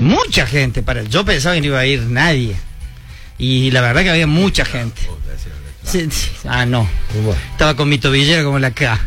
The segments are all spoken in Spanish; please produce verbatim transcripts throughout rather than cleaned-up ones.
mucha gente. Para, yo pensaba que no iba a ir nadie. Y la verdad que había mucha gente. Sí, sí. Ah, no. Estaba con mi tobillera como la K.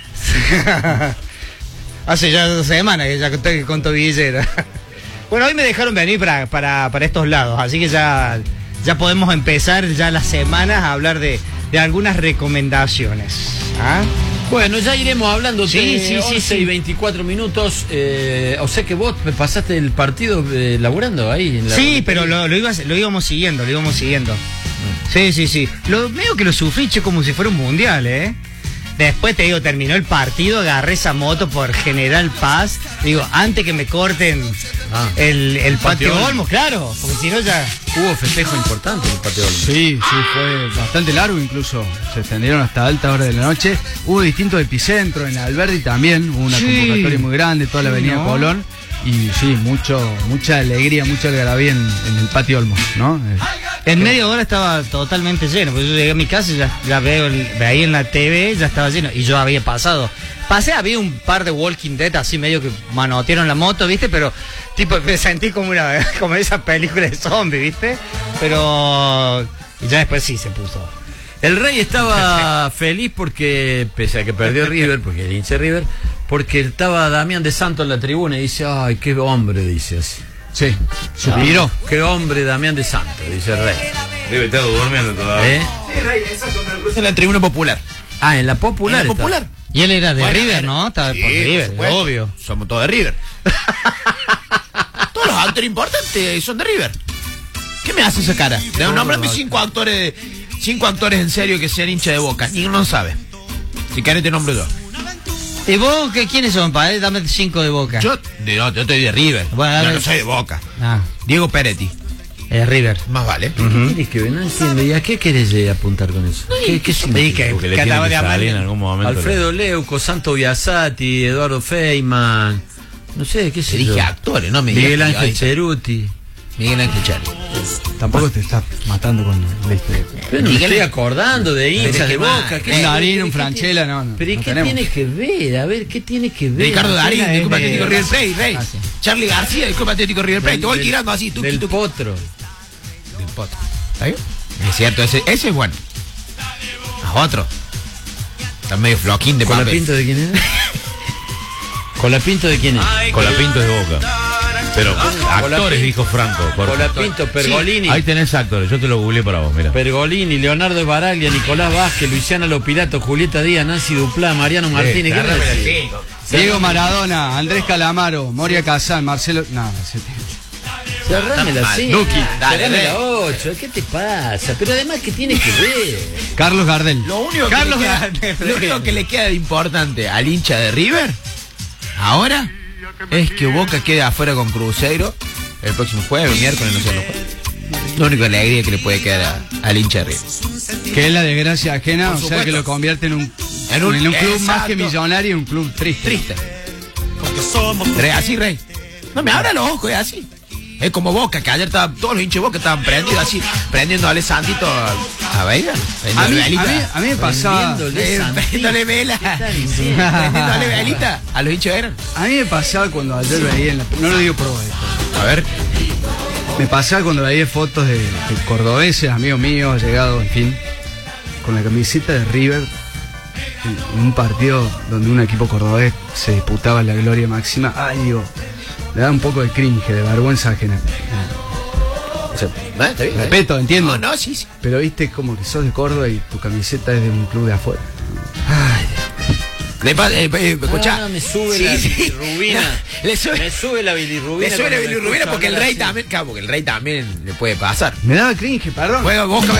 Hace ya dos semanas que ya estoy con tobillera. Bueno, hoy me dejaron venir para, para, para estos lados, así que ya, ya podemos empezar ya las semanas a hablar de, de algunas recomendaciones. ¿Ah? Bueno, ya iremos hablando. Sí, sí, once sí, sí. y veinticuatro minutos. Eh, o sea que vos pasaste el partido eh, laburando ahí. En la Sí, pero lo, lo, ibas, lo íbamos siguiendo, lo íbamos siguiendo. Mm. Sí, sí, sí. Lo veo que lo sufrí, che, como si fuera un mundial, ¿eh? Después te digo, terminó el partido, agarré esa moto por General Paz. Digo, antes que me corten ah, el, el patio, patio Olmos, claro, porque si no ya... Hubo festejo importante en el patio Olmos. Sí, sí, fue bastante largo incluso. Se extendieron hasta alta hora de la noche. Hubo distintos epicentros, en Alberdi también. Hubo una sí. convocatoria muy grande, toda la avenida sí, ¿no? Colón. Y sí, mucho, mucha alegría, mucha algarabía en, en el patio Olmos, ¿no? En media hora estaba totalmente lleno, porque yo llegué a mi casa y ya, ya veo, veía en la T V, ya estaba lleno, y yo había pasado. Pasé, había un par de Walking Dead así medio que manotearon la moto, ¿viste? Pero tipo me sentí como una como esa película de zombies, ¿viste? Pero ya después sí se puso. El Rey estaba feliz porque, pese a que perdió River, porque el hincha River, porque estaba Damián de Santos en la tribuna y dice, ay, qué hombre, dice así. Sí, suspiró. Ah, qué hombre Damián de Santos, dice el Rey. Debe estar durmiendo todavía. ¿Eh? Sí, Rey, esa es en la tribuna popular. Ah, en la popular. En la popular. Y él era de bueno, River, ¿no? Estaba sí, por River, por obvio. Somos todos de River. Todos los actores importantes son de River. ¿Qué me hace esa cara? De nombrarme cinco actores, cinco actores en serio que sean hincha de Boca. Ni uno sabe. Si querés te nombro yo. ¿Y vos qué, quiénes son, padre? Dame cinco de Boca. Yo, de, no, yo estoy de River. Bueno, yo no soy de Boca. Ah. Diego Peretti. Es River. Más vale. Uh-huh. ¿Qué que no entiendo? ¿Y a qué querés eh, apuntar con eso? ¿Qué, qué significa? Porque le tiene que salir en algún momento. Alfredo Leuco, Santo Biasati, Eduardo Feynman. No sé, qué sé Te yo. dije actores, ¿no? Me Miguel Ángel Ceruti. Miguel Ángel Ceruti. Tampoco te estás matando con la historia. Pero no me estoy acordando de hinchas de Boca. Un Darín, un Franchella, no, no. Pero ¿y no qué tenemos. tiene que ver? A ver, ¿qué tiene que ver? Ricardo Darín, del Club Atlético de... River Plate, Rey. Ah, sí. Charlie García, del Club Atlético River Plate. Te voy del, tirando así, tú, del tú, potro. Del potro. ¿Está bien? Es cierto, ese, ese es bueno. A otro. Está medio floquín de papel. ¿Colapinto de quién es? ¿Colapinto de quién es? Colapinto es de Boca. Pero actores, dijo Franco. Colapinto, Pergolini. Sí, ahí tenés actores, yo te lo googleé para vos, mira. Pergolini, Leonardo Baraglia, Nicolás Vázquez, Luciana Lopilato, Julieta Díaz, Nancy Duplá, Mariano Martínez. Sí, Diego Maradona, Andrés Calamaro, Moria Casán, Marcelo... No, no sé. Cerrame la cinco. Duki, dale, Cerrame dale. la ocho. ¿Qué te pasa? Pero además, ¿qué tiene que ver? Carlos Gardel. Lo único, Carlos que, le queda, Gardel. lo único que le queda de importante al hincha de River ahora es que Boca quede afuera con Cruzeiro el próximo jueves, miércoles, no sé, no jueves. Lo único alegría que le puede quedar a, al hincha de River. Que es la desgracia ajena, Por o sea supuesto. que lo convierte en un, En un- en un club exacto. más que millonario y un club triste. Triste. Rey, así, Rey. No me abra los ojos, es así. Es como Boca, que ayer estaba, todos los hinchas de Boca estaban prendidos así, prendiendo a Ale Santito a, a Veiga. A mí, a, mí, a mí me pasaba... Prendiéndole Eh, Santito. prendiéndole vela. ¿Qué estás diciendo? Prendiéndole velita a los hinchas de Veiga. A mí me pasaba cuando ayer veía en la... No lo digo por vos esto. A ver. Me pasaba cuando veía fotos de, de cordobeses, amigos míos, llegados, en fin, con la camiseta de River, en, en un partido donde un equipo cordobés se disputaba la gloria máxima. Ay, digo, le da un poco de cringe, de vergüenza ajena. O sea, ¿No? ¿Está bien? respeto, entiendo. No, no, sí, sí. Pero viste como que sos de Córdoba y tu camiseta es de un club de afuera. Ay, le pa- eh, eh, escuchá. Ah, me sube la bilirrubina. Le sube, Me sube la bilirrubina. le sube la cuando me bilirrubina escucho porque el hablar rey así. también, claro, porque el rey también le puede pasar. Me daba cringe, perdón. Juega Boca